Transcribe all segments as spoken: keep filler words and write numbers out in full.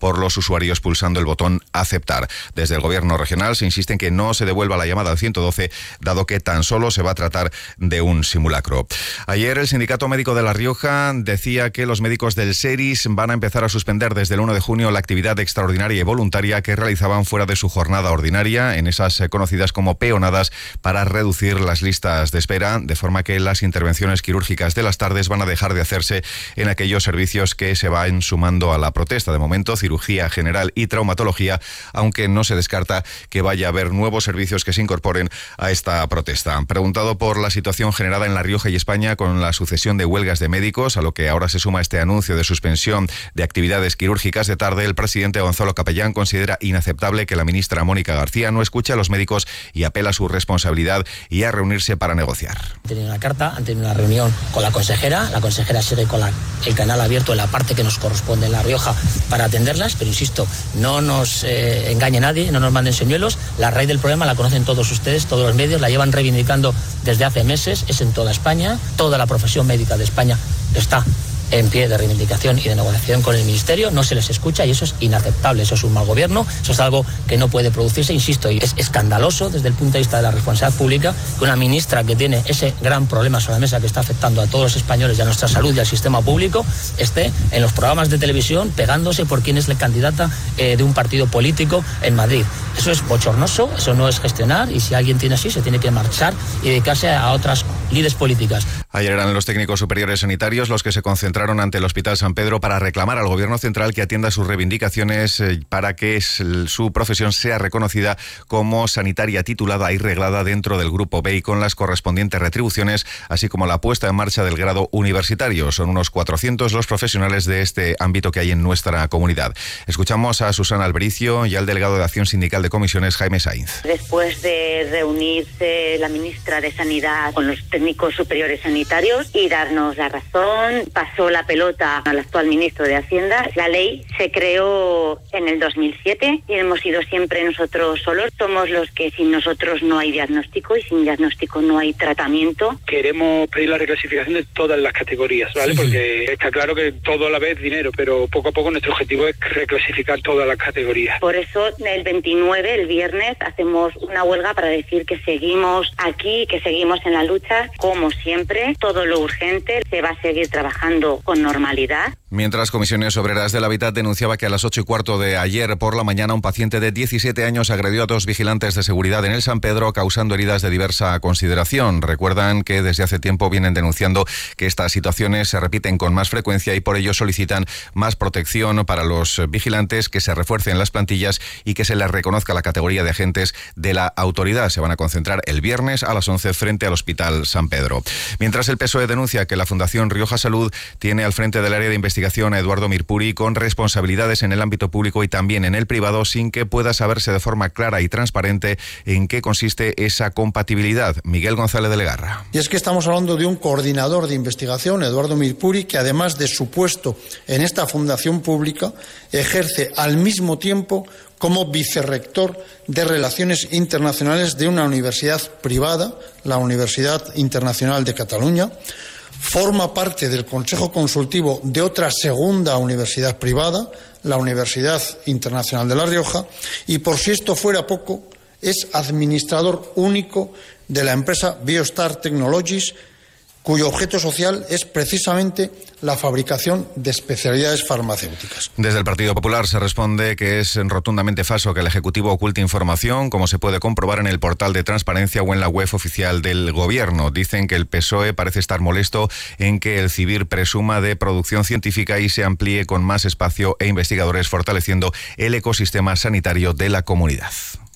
por los usuarios pulsando el botón aceptar. Desde el Gobierno regional se insiste en que no se devuelva la llamada al ciento doce, dado que tan solo se va a tratar de un simulacro. Ayer el Sindicato Médico de La Rioja decía que los médicos del SERIS van a empezar a suspender desde el uno de junio la actividad extraordinaria y voluntaria que realizaban fuera de su jornada ordinaria, en esas conocidas como peonadas, para reducir las listas de espera, de forma que las intervenciones quirúrgicas de las tardes van a dejar de hacerse en aquellos servicios que se van sumando a la protesta. De momento, cirugía general y traumatología, aunque no se descarta que vaya a haber nuevos servicios que se incorporen a esta protesta. Preguntado por la situación generada en La Rioja y España con la sucesión de huelgas de médicos, a lo que ahora se suma este anuncio de suspensión de actividades quirúrgicas de tarde, el presidente Gonzalo Capellán considera inaceptable que la ministra Mónica García no escuche a los médicos y apela a su responsabilidad y a reunirse para negociar. Han tenido una carta, han tenido una reunión con la consejera, la consejera sigue con la, el canal abierto en la parte que nos corresponde en La Rioja para atenderlas, pero insisto, no nos eh, engañe nadie, no nos manden señuelos, la raíz del problema la conocen todos ustedes, todos los medios, la llevan reivindicando desde hace meses, es en toda España, toda la profesión médica de España está en pie de reivindicación y de negociación con el Ministerio, no se les escucha y eso es inaceptable, eso es un mal gobierno, eso es algo que no puede producirse, insisto, y es escandaloso desde el punto de vista de la responsabilidad pública que una ministra que tiene ese gran problema sobre la mesa que está afectando a todos los españoles y a nuestra salud y al sistema público, esté en los programas de televisión pegándose por quién es la candidata eh, de un partido político en Madrid. Eso es bochornoso, eso no es gestionar y si alguien tiene así se tiene que marchar y dedicarse a otras lides políticas. Ayer eran los técnicos superiores sanitarios los que se concentraron ante el Hospital San Pedro para reclamar al Gobierno central que atienda sus reivindicaciones eh, para que su profesión sea reconocida como sanitaria titulada y reglada dentro del Grupo B y con las correspondientes retribuciones, así como la puesta en marcha del grado universitario. Son unos cuatrocientos los profesionales de este ámbito que hay en nuestra comunidad. Escuchamos a Susana Albericio y al delegado de Acción Sindical de Comisiones, Jaime Sainz. Después de reunirse la ministra de Sanidad con los técnicos superiores sanitarios y darnos la razón, pasó la pelota al actual ministro de Hacienda. La ley se creó en el dos mil siete y hemos sido siempre nosotros solos. Somos los que sin nosotros no hay diagnóstico y sin diagnóstico no hay tratamiento. Queremos pedir la reclasificación de todas las categorías, ¿vale? Sí. Porque está claro que todo a la vez dinero, pero poco a poco nuestro objetivo es reclasificar todas las categorías. Por eso el veintinueve, el viernes, hacemos una huelga para decir que seguimos aquí, que seguimos en la lucha, como siempre. Todo lo urgente se va a seguir trabajando con normalidad. Mientras Comisiones Obreras del Hábitat denunciaba que a las ocho y cuarto de ayer por la mañana un paciente de diecisiete años agredió a dos vigilantes de seguridad en el San Pedro, causando heridas de diversa consideración. Recuerdan que desde hace tiempo vienen denunciando que estas situaciones se repiten con más frecuencia y por ello solicitan más protección para los vigilantes, que se refuercen las plantillas y que se les reconozca la categoría de agentes de la autoridad. Se van a concentrar el viernes a las once frente al Hospital San Pedro. Mientras el P S O E denuncia que la Fundación Rioja Salud tiene al frente del área de investigación a Eduardo Mirpuri con responsabilidades en el ámbito público y también en el privado, sin que pueda saberse de forma clara y transparente en qué consiste esa compatibilidad. Miguel González de Legarra. Y es que estamos hablando de un coordinador de investigación, Eduardo Mirpuri, que además de su puesto en esta fundación pública, ejerce al mismo tiempo como vicerrector de Relaciones Internacionales de una universidad privada, la Universidad Internacional de Cataluña. Forma parte del Consejo Consultivo de otra segunda universidad privada, la Universidad Internacional de La Rioja, y por si esto fuera poco, es administrador único de la empresa Biostar Technologies, cuyo objeto social es precisamente la fabricación de especialidades farmacéuticas. Desde el Partido Popular se responde que es rotundamente falso que el Ejecutivo oculte información, como se puede comprobar en el portal de transparencia o en la web oficial del Gobierno. Dicen que el P S O E parece estar molesto en que el CIVIR presuma de producción científica y se amplíe con más espacio e investigadores, fortaleciendo el ecosistema sanitario de la comunidad.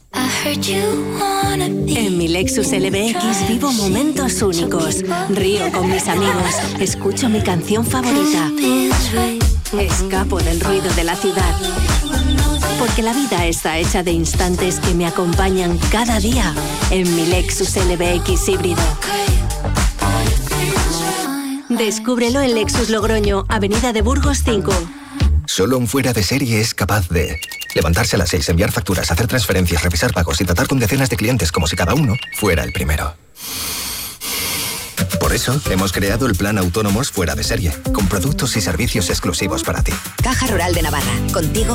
En mi Lexus L B X vivo momentos únicos. Río con mis amigos. Escucho mi canción favorita. Escapo del ruido de la ciudad. Porque la vida está hecha de instantes que me acompañan cada día en mi Lexus L B X híbrido. Descúbrelo en Lexus Logroño, Avenida de Burgos cinco. Solo un fuera de serie es capaz de levantarse a las seis, enviar facturas, hacer transferencias, revisar pagos y tratar con decenas de clientes como si cada uno fuera el primero. Por eso, hemos creado el plan Autónomos Fuera de Serie, con productos y servicios exclusivos para ti. Caja Rural de Navarra, contigo